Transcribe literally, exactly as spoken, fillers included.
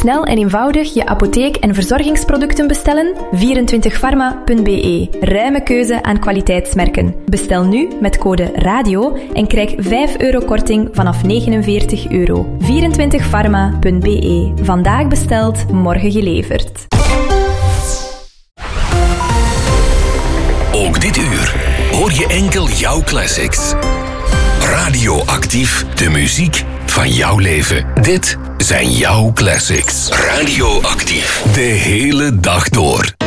snel en eenvoudig je apotheek- en verzorgingsproducten bestellen? vierentwintig pharma punt b e. Ruime keuze aan kwaliteitsmerken. Bestel nu met code RADIO en krijg vijf euro korting vanaf negenenveertig euro. vierentwintig pharma punt b e. Vandaag besteld, morgen geleverd. Ook dit uur hoor je enkel jouw classics. Radioactief, de muziek van jouw leven. Dit zijn jouw classics. Radioactief, de hele dag door.